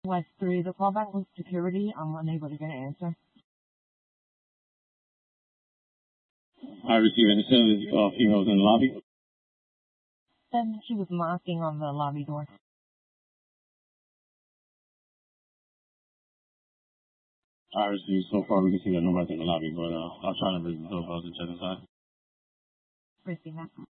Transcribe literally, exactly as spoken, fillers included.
West three, the callback was security. I'm unable to get an answer. I received any sense of females in the lobby. Then she was knocking on the lobby door. I received, so far we can see that nobody's in the lobby, but uh, I'll try to bring the profiles and check inside. Receive that.